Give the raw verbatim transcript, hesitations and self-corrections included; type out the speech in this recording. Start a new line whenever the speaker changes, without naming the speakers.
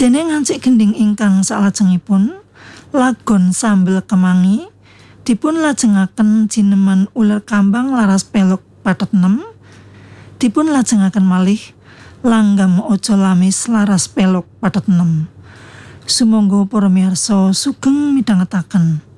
Dene ngancik gending ingkang salajengipun lagon sambel kemangi dipun lajengaken jineman uler kambang laras peluk pathet enem, dipun lajengaken malih langgam aja lamis laras peluk pathet enem. Sumangga para miyarsa sugeng midhangetaken.